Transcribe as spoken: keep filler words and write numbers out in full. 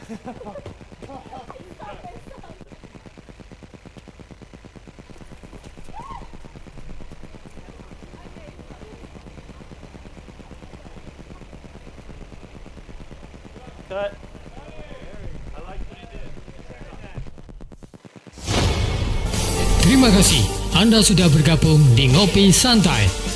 Cut. Terima kasih anda sudah bergabung di Ngopi Santai.